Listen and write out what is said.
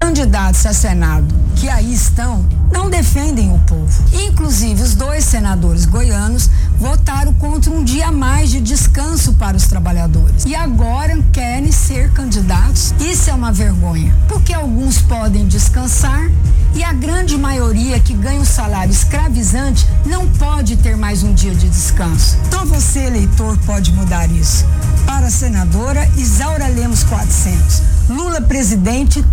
Candidatos a Senado que aí estão não defendem o povo. Inclusive, os 2 senadores goianos votaram contra um dia a mais de descanso para os trabalhadores. E agora querem ser candidatos. Isso é uma vergonha, porque alguns podem descansar e a grande maioria que ganha um salário escravizante não pode ter mais um dia de descanso. Então você, eleitor, pode mudar isso. Para a senadora Isaura Lemos 400, Lula presidente